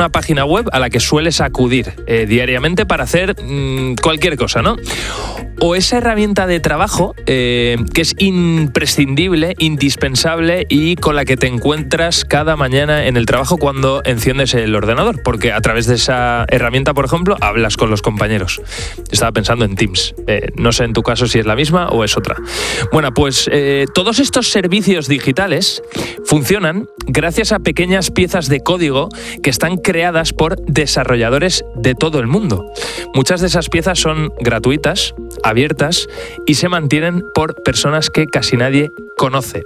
una página web a la que sueles acudir diariamente para hacer cualquier cosa, ¿no? O esa herramienta de trabajo que es imprescindible, indispensable y con la que te encuentras cada mañana en el trabajo cuando enciendes el ordenador, porque a través de esa herramienta, por ejemplo, hablas con los compañeros. Estaba pensando en Teams. No sé en tu caso si es la misma o es otra. Bueno, pues todos estos servicios digitales funcionan gracias a pequeñas piezas de código que están creadas por desarrolladores de todo el mundo. Muchas de esas piezas son gratuitas, abiertas y se mantienen por personas que casi nadie conoce.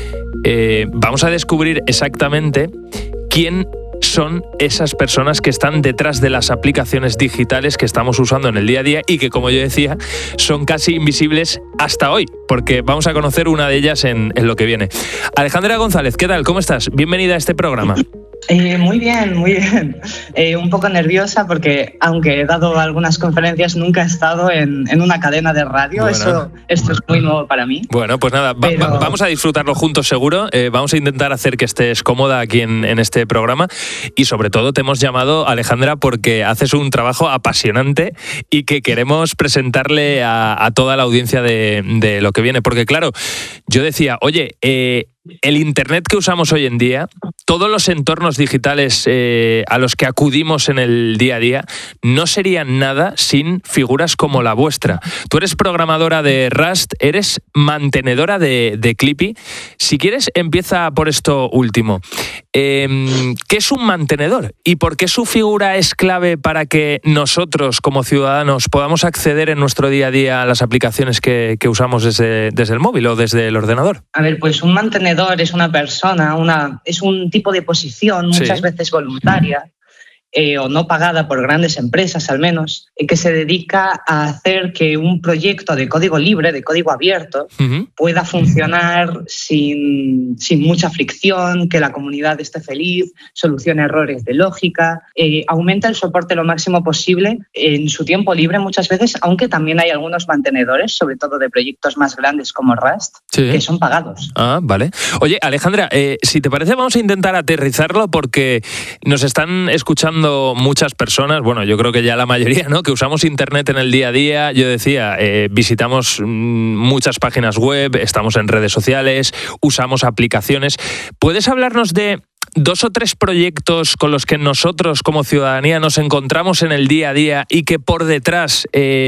Vamos a descubrir exactamente quién son esas personas que están detrás de las aplicaciones digitales que estamos usando en el día a día y que, como yo decía, son casi invisibles hasta hoy, porque vamos a conocer una de ellas en lo que viene. Alejandra González, ¿qué tal? ¿Cómo estás? Bienvenida a este programa. Muy bien, muy bien. Un poco nerviosa porque, aunque he dado algunas conferencias, nunca he estado en una cadena de radio. Bueno. Esto es muy nuevo para mí. Bueno, pues nada, vamos a disfrutarlo juntos seguro. Vamos a intentar hacer que estés cómoda aquí en este programa y sobre todo te hemos llamado, Alejandra, porque haces un trabajo apasionante y que queremos presentarle a toda la audiencia de lo que viene. Porque claro, yo decía, oye, el Internet que usamos hoy en día, todos los entornos digitales a los que acudimos en el día a día, no serían nada sin figuras como la vuestra. Tú eres programadora de Rust, eres mantenedora de Clippy. Si quieres, empieza por esto último. ¿Qué es un mantenedor? ¿Y por qué su figura es clave para que nosotros, como ciudadanos, podamos acceder en nuestro día a día a las aplicaciones que usamos desde el móvil o desde el ordenador? A ver, pues un mantenedor es una persona, es un tipo de posición, muchas veces voluntaria o no pagada por grandes empresas al menos, que se dedica a hacer que un proyecto de código libre, de código abierto, pueda funcionar sin mucha fricción, que la comunidad esté feliz, solucione errores de lógica, aumenta el soporte lo máximo posible en su tiempo libre muchas veces, aunque también hay algunos mantenedores, sobre todo de proyectos más grandes como Rust, que son pagados. Ah, vale. Oye, Alejandra, si te parece vamos a intentar aterrizarlo porque nos están escuchando muchas personas, bueno, yo creo que ya la mayoría, ¿no?, que usamos Internet en el día a día. Yo decía, visitamos muchas páginas web, estamos en redes sociales, usamos aplicaciones. ¿Puedes hablarnos de 2 o 3 proyectos con los que nosotros como ciudadanía nos encontramos en el día a día y que por detrás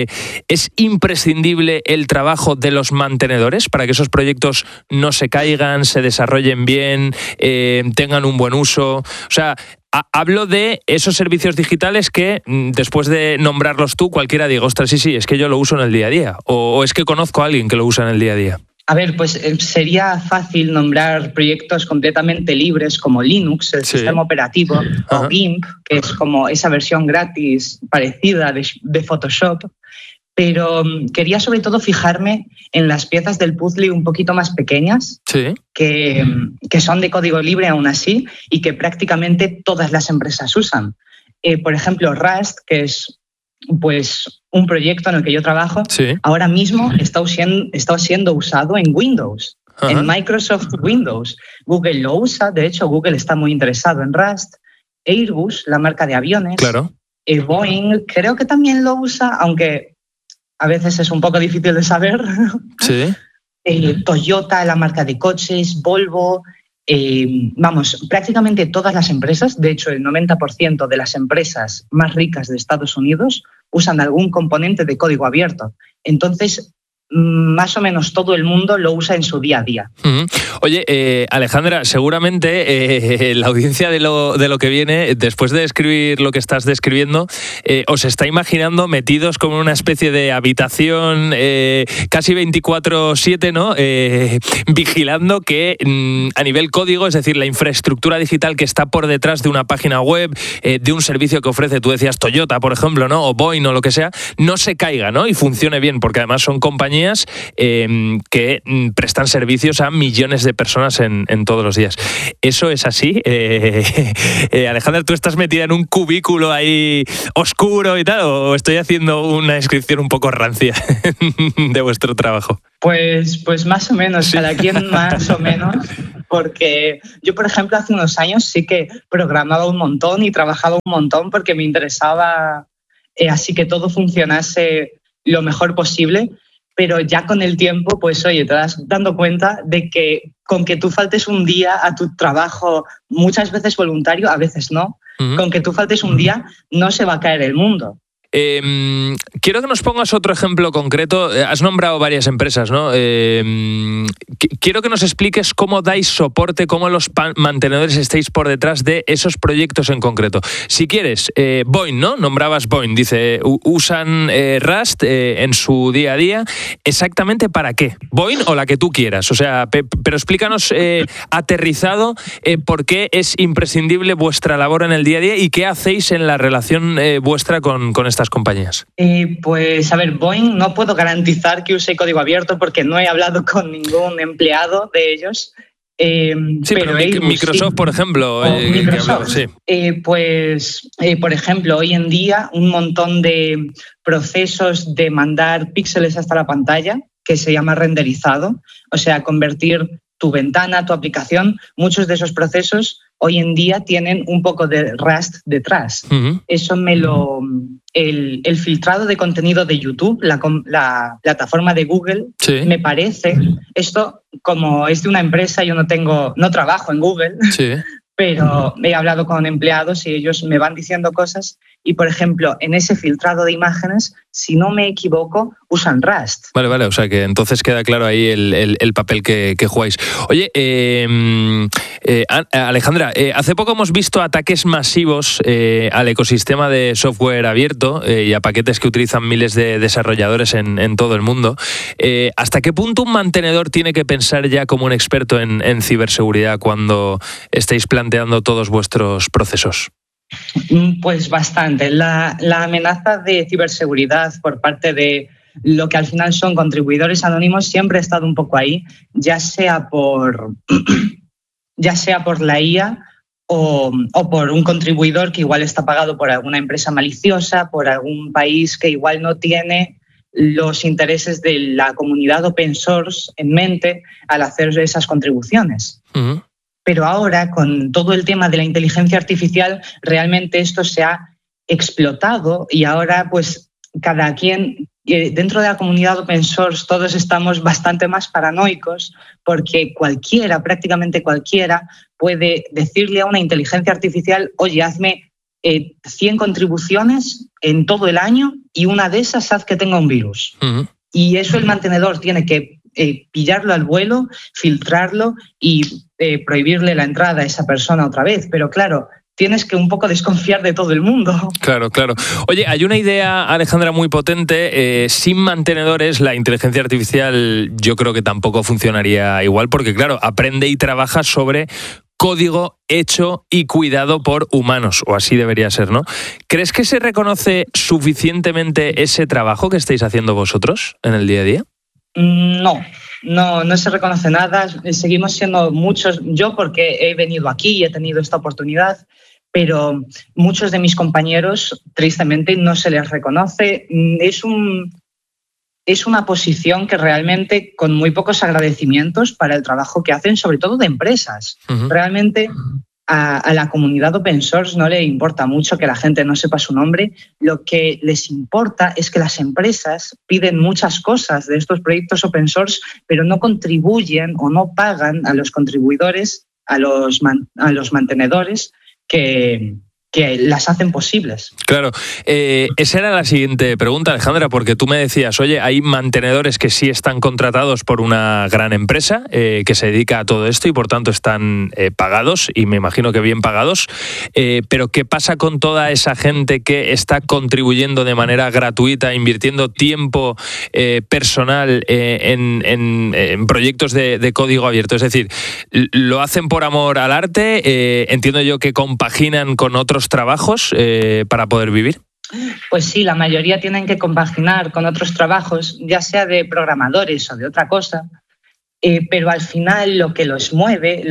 es imprescindible el trabajo de los mantenedores para que esos proyectos no se caigan, se desarrollen bien, tengan un buen uso? O sea, hablo de esos servicios digitales que, después de nombrarlos tú, cualquiera diga, ostras, sí, es que yo lo uso en el día a día, o es que conozco a alguien que lo usa en el día a día. A ver, pues sería fácil nombrar proyectos completamente libres como Linux, el sistema operativo, o GIMP, que es como esa versión gratis parecida de Photoshop. Pero quería sobre todo fijarme en las piezas del puzzle un poquito más pequeñas, que son de código libre aún así y que prácticamente todas las empresas usan. Por ejemplo, Rust, que es pues un proyecto en el que yo trabajo, ahora mismo está siendo usado en Windows, en Microsoft Windows. Google lo usa, de hecho Google está muy interesado en Rust. Airbus, la marca de aviones, Boeing creo que también lo usa, aunque a veces es un poco difícil de saber. Toyota, la marca de coches, Volvo, prácticamente todas las empresas, de hecho el 90% de las empresas más ricas de Estados Unidos usan algún componente de código abierto. Entonces, más o menos todo el mundo lo usa en su día a día. Oye, Alejandra, seguramente la audiencia de lo que viene, después de escribir lo que estás describiendo, os está imaginando metidos como en una especie de habitación casi 24/7, ¿no? Vigilando que a nivel código, es decir, la infraestructura digital que está por detrás de una página web, de un servicio que ofrece, tú decías Toyota, por ejemplo, ¿no?, o Boeing o lo que sea, no se caiga, ¿no?, y funcione bien, porque además son compañías que prestan servicios a millones de personas en todos los días. ¿Eso es así? Alejandra, ¿tú estás metida en un cubículo ahí oscuro y tal, o estoy haciendo una descripción un poco rancia de vuestro trabajo? Pues más o menos, cada quien más o menos, porque yo, por ejemplo, hace unos años sí que programaba un montón y trabajaba un montón porque me interesaba así que todo funcionase lo mejor posible, pero ya con el tiempo, pues oye, te das dando cuenta de que con que tú faltes un día a tu trabajo, muchas veces voluntario, a veces no, con que tú faltes un día no se va a caer el mundo. Quiero que nos pongas otro ejemplo concreto. Has nombrado varias empresas, ¿no? Quiero que nos expliques cómo dais soporte, cómo los mantenedores estáis por detrás de esos proyectos en concreto. Si quieres, Boeing, ¿no? Nombrabas Boeing. Dice, usan Rust en su día a día. ¿Exactamente para qué? ¿Boeing o la que tú quieras? O sea, pero explícanos aterrizado por qué es imprescindible vuestra labor en el día a día y qué hacéis en la relación vuestra con estas compañías. Pues a ver, Boeing no puedo garantizar que use código abierto porque no he hablado con ningún empleado de ellos. Sí, pero Microsoft, sí. Por ejemplo. Microsoft. Sí. Por ejemplo, hoy en día un montón de procesos de mandar píxeles hasta la pantalla, que se llama renderizado, o sea, convertir tu ventana, tu aplicación, muchos de esos procesos hoy en día tienen un poco de Rust detrás. Eso el filtrado de contenido de YouTube, la plataforma de Google, sí. Me parece, esto como es de una empresa, yo no trabajo en Google, sí. Pero he hablado con empleados y ellos me van diciendo cosas y, por ejemplo, en ese filtrado de imágenes, si no me equivoco, usan Rust. Vale, o sea que entonces queda claro ahí el papel que jugáis. Oye, Alejandra, hace poco hemos visto ataques masivos al ecosistema de software abierto y a paquetes que utilizan miles de desarrolladores en todo el mundo. ¿Hasta qué punto un mantenedor tiene que pensar ya como un experto en ciberseguridad cuando estáis planteando todos vuestros procesos? Pues bastante. La amenaza de ciberseguridad por parte de lo que al final son contribuidores anónimos siempre ha estado un poco ahí, ya sea por la IA o por un contribuidor que igual está pagado por alguna empresa maliciosa, por algún país que igual no tiene los intereses de la comunidad open source en mente al hacer esas contribuciones. Uh-huh. Pero ahora, con todo el tema de la inteligencia artificial, realmente esto se ha explotado y ahora, pues, cada quien, dentro de la comunidad open source, todos estamos bastante más paranoicos porque prácticamente cualquiera, puede decirle a una inteligencia artificial, oye, hazme 100 contribuciones en todo el año y una de esas haz que tenga un virus. Uh-huh. Y eso el mantenedor tiene que pillarlo al vuelo, filtrarlo y prohibirle la entrada a esa persona otra vez. Pero claro, tienes que un poco desconfiar de todo el mundo. Claro. Oye, hay una idea, Alejandra, muy potente. Sin mantenedores, la inteligencia artificial yo creo que tampoco funcionaría igual, porque claro, aprende y trabaja sobre código hecho y cuidado por humanos, o así debería ser, ¿no? ¿Crees que se reconoce suficientemente ese trabajo que estáis haciendo vosotros en el día a día? No se reconoce nada. Seguimos siendo muchos, yo porque he venido aquí y he tenido esta oportunidad, pero muchos de mis compañeros, tristemente, no se les reconoce. Es una posición que realmente, con muy pocos agradecimientos para el trabajo que hacen, sobre todo de empresas. Uh-huh. Realmente a la comunidad open source no le importa mucho que la gente no sepa su nombre. Lo que les importa es que las empresas piden muchas cosas de estos proyectos open source, pero no contribuyen o no pagan a los contribuidores, a los mantenedores que las hacen posibles. Claro. Esa era la siguiente pregunta, Alejandra, porque tú me decías, oye, hay mantenedores que sí están contratados por una gran empresa que se dedica a todo esto y por tanto están pagados, y me imagino que bien pagados, pero ¿qué pasa con toda esa gente que está contribuyendo de manera gratuita, invirtiendo tiempo personal en proyectos de código abierto? Es decir, ¿lo hacen por amor al arte? Entiendo yo que compaginan con otros trabajos para poder vivir. Pues sí, la mayoría tienen que compaginar con otros trabajos, ya sea de programadores o de otra cosa, pero al final lo que nos mueve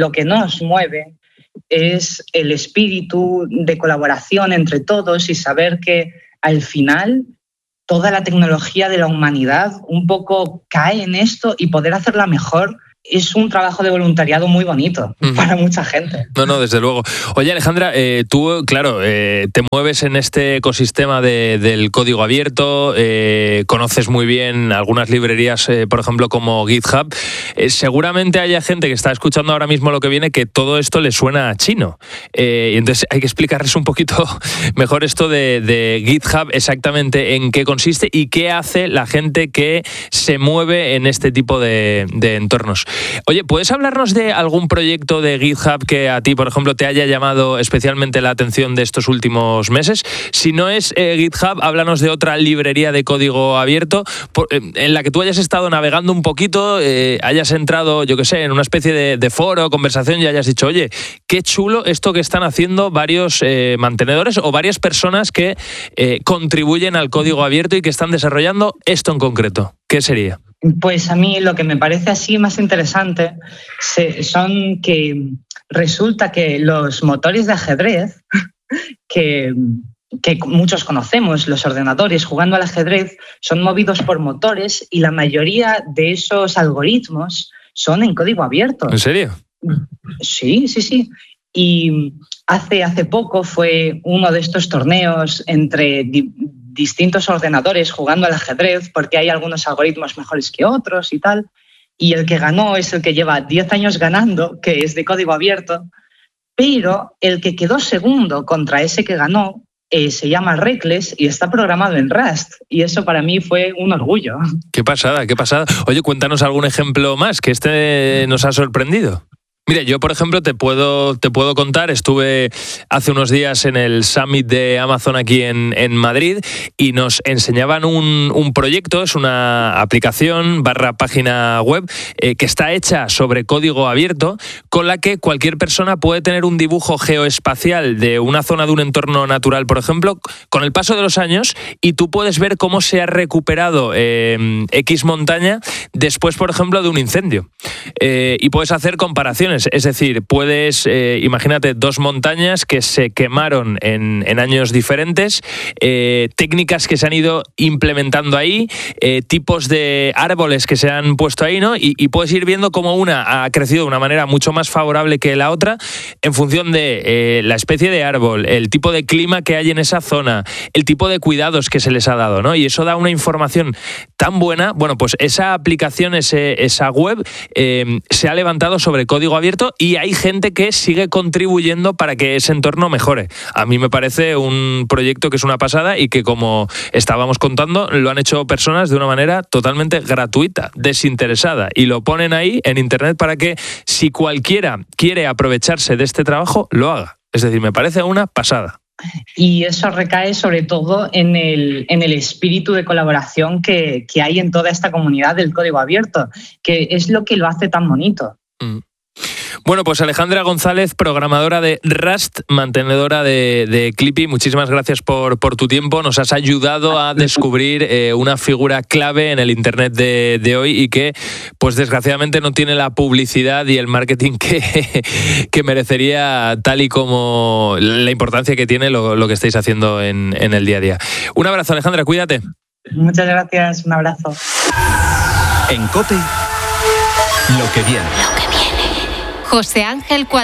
es el espíritu de colaboración entre todos y saber que al final toda la tecnología de la humanidad un poco cae en esto y poder hacerla mejor es un trabajo de voluntariado muy bonito para mucha gente. No, desde luego. Oye, Alejandra, tú, claro, te mueves en este ecosistema del código abierto, conoces muy bien algunas librerías, por ejemplo, como GitHub. Seguramente haya gente que está escuchando ahora mismo lo que viene que todo esto le suena a chino. Y entonces hay que explicarles un poquito mejor esto de GitHub, exactamente en qué consiste y qué hace la gente que se mueve en este tipo de entornos. Oye, ¿puedes hablarnos de algún proyecto de GitHub que a ti, por ejemplo, te haya llamado especialmente la atención de estos últimos meses? Si no es GitHub, háblanos de otra librería de código abierto en la que tú hayas estado navegando un poquito, hayas entrado, yo qué sé, en una especie de foro, conversación y hayas dicho, oye, qué chulo esto que están haciendo varios mantenedores o varias personas que contribuyen al código abierto y que están desarrollando esto en concreto. ¿Qué sería? Pues a mí lo que me parece así más interesante son que resulta que los motores de ajedrez que muchos conocemos, los ordenadores jugando al ajedrez, son movidos por motores y la mayoría de esos algoritmos son en código abierto. ¿En serio? Sí. Y hace poco fue uno de estos torneos entre distintos ordenadores jugando al ajedrez, porque hay algunos algoritmos mejores que otros y tal, y el que ganó es el que lleva 10 años ganando, que es de código abierto, pero el que quedó segundo contra ese que ganó se llama Reckless y está programado en Rust, y eso para mí fue un orgullo. Qué pasada. Oye, cuéntanos algún ejemplo más que nos ha sorprendido. Mira, yo, por ejemplo, te puedo contar, estuve hace unos días en el Summit de Amazon aquí en Madrid y nos enseñaban un proyecto, es una aplicación / página web que está hecha sobre código abierto, con la que cualquier persona puede tener un dibujo geoespacial de una zona de un entorno natural, por ejemplo, con el paso de los años, y tú puedes ver cómo se ha recuperado X montaña después, por ejemplo, de un incendio. Y puedes hacer comparaciones. Es decir, puedes, imagínate, 2 montañas que se quemaron en años diferentes, técnicas que se han ido implementando ahí, tipos de árboles que se han puesto ahí, ¿no? Y puedes ir viendo cómo una ha crecido de una manera mucho más favorable que la otra en función de la especie de árbol, el tipo de clima que hay en esa zona, el tipo de cuidados que se les ha dado, ¿no? Y eso da una información tan buena. Bueno, pues esa aplicación, esa web, se ha levantado sobre código abierto y hay gente que sigue contribuyendo para que ese entorno mejore. A mí me parece un proyecto que es una pasada y que, como estábamos contando, lo han hecho personas de una manera totalmente gratuita, desinteresada, y lo ponen ahí en internet para que, si cualquiera quiere aprovecharse de este trabajo, lo haga. Es decir, me parece una pasada. Y eso recae sobre todo en el espíritu de colaboración que hay en toda esta comunidad del código abierto, que es lo que lo hace tan bonito. Bueno, pues Alejandra González, programadora de Rust, mantenedora de Clippy, muchísimas gracias por tu tiempo. Nos has ayudado a descubrir una figura clave en el Internet de hoy y que, pues desgraciadamente, no tiene la publicidad y el marketing que merecería, tal y como la importancia que tiene lo que estáis haciendo en el día a día. Un abrazo, Alejandra, cuídate. Muchas gracias, un abrazo. En COPE, lo que viene. José Ángel